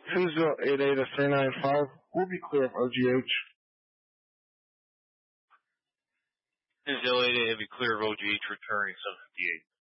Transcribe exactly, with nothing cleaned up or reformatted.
Hughesville eight eight three nine five. We'll be clear of O G H. Hughesville eight eight, heavy clear of O G H returning seven fifty-eight.